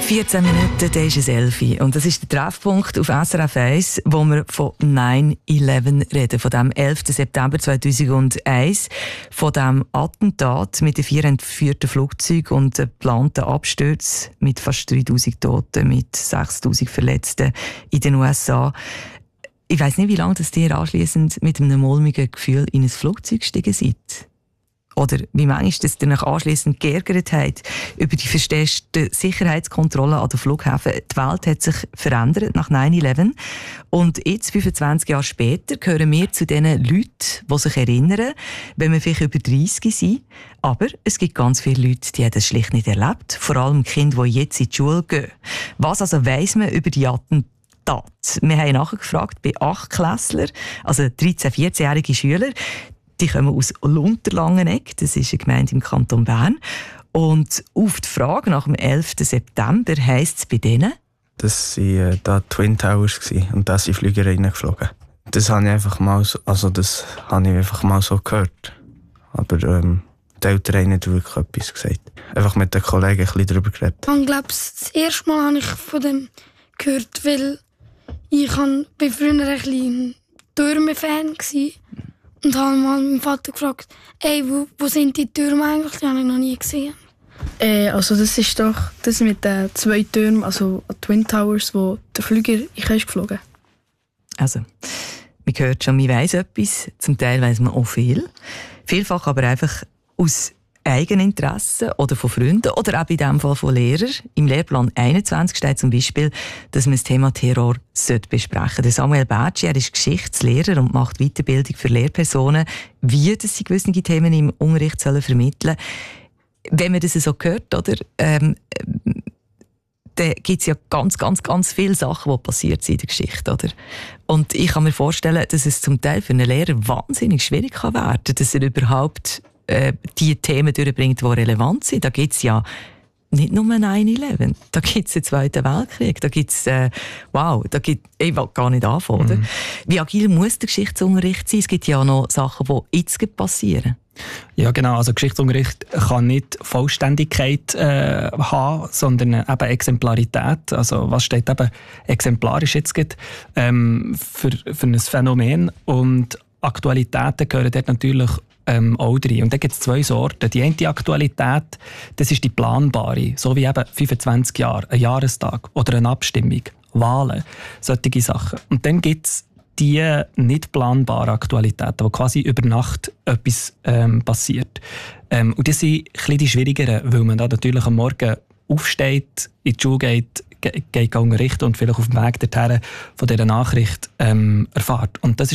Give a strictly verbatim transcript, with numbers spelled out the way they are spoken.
vierzehn Minuten, dann ist es elf Uhr. Und das ist der Treffpunkt auf S R F eins, wo wir von nine eleven reden, von dem elften September zweitausendeins, von dem Attentat mit den vier entführten Flugzeugen und geplanten Abstürzen mit fast dreitausend Toten, mit sechstausend Verletzten in den U S A. Ich weiss nicht, wie lange das ihr anschliessend mit einem mulmigen Gefühl in ein Flugzeug gestiegen seid. Oder wie manchmal, dass ihr euch anschliessend geärgert habt über die verstärkten Sicherheitskontrollen an den Flughäfen. Die Welt hat sich verändert nach nine eleven. Und jetzt, fünfundzwanzig Jahre später, gehören wir zu den Leuten, die sich erinnern, wenn wir vielleicht über dreissig sind. Aber es gibt ganz viele Leute, die haben das schlicht nicht erlebt. Vor allem Kinder, die jetzt in die Schule gehen. Was also weiss man über die Attentate? Wir haben nachgefragt bei Achtklässlern, also dreizehn-, vierzehnjährige Schüler. Die kommen aus Lunterlangenegg, das ist eine Gemeinde im Kanton Bern. Und auf die Frage nach dem elften September heisst es bei denen? Das waren äh, da Twin Towers und da sind Flüger reingeflogen. Das habe ich einfach mal so, also das habe ich einfach mal so gehört. Aber ähm, die Eltern haben nicht wirklich etwas gesagt. Einfach mit den Kollegen ein bisschen darüber geredet. Ich glaube, das erste Mal habe ich von dem gehört, weil ich war früher ein bisschen Türme-Fan war. Und habe mal meinen Vater gefragt, ey, wo, wo sind die Türme eigentlich? Die habe ich noch nie gesehen. Äh, also das ist doch das mit den zwei Türmen, also Twin Towers, wo der Flüger ist geflogen. Also, man hört schon, man weiss etwas, zum Teil weiss man auch viel. Vielfach aber einfach aus Eigeninteresse oder von Freunden oder auch in diesem Fall von Lehrern. Im Lehrplan einundzwanzig steht zum Beispiel, dass man das Thema Terror besprechen sollte. Samuel Bertschi, er ist Geschichtslehrer und macht Weiterbildung für Lehrpersonen, wie sie gewisse Themen im Unterricht sollen vermitteln sollen. Wenn man das so hört, oder, ähm, dann gibt es ja ganz, ganz, ganz viele Sachen, die passiert sind in der Geschichte. Oder? Und ich kann mir vorstellen, dass es zum Teil für einen Lehrer wahnsinnig schwierig kann werden kann, dass er überhaupt die Themen durchbringt, die relevant sind. Da gibt es ja nicht nur nine eleven, da gibt es den Zweiten Weltkrieg, da gibt es, äh, wow, da gibt, ich will gar nicht anfangen. Oder? Mhm. Wie agil muss der Geschichtsunterricht sein? Es gibt ja noch Sachen, die jetzt passieren. Ja, genau. Also Geschichtsunterricht kann nicht Vollständigkeit äh, haben, sondern eben Exemplarität. Also was steht eben exemplarisch jetzt geht, ähm, für, für ein Phänomen. Und Aktualitäten gehören dort natürlich Ähm, auch drin. Und da gibt es zwei Sorten. Die eine Aktualität, das ist die planbare, so wie eben fünfundzwanzig Jahre, ein Jahrestag oder eine Abstimmung, Wahlen, solche Sachen. Und dann gibt es die nicht planbaren Aktualitäten, wo quasi über Nacht etwas ähm, passiert. Ähm, und das sind ein bisschen die schwierigeren, weil man da natürlich am Morgen aufsteht, in die Schule geht, geht unterrichten und vielleicht auf dem Weg dorthin von dieser Nachricht ähm, erfährt. Und das ist